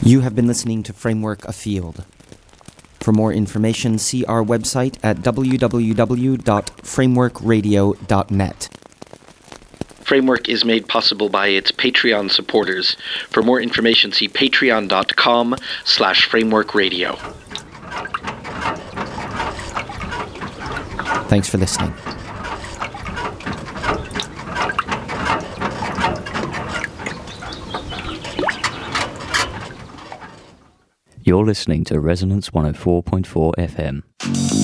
You have been listening to Framework Afield. For more information, see our website at www.frameworkradio.net. Framework is made possible by its Patreon supporters. For more information, see patreon.com/frameworkradio. Thanks for listening. You're listening to Resonance 104.4 FM.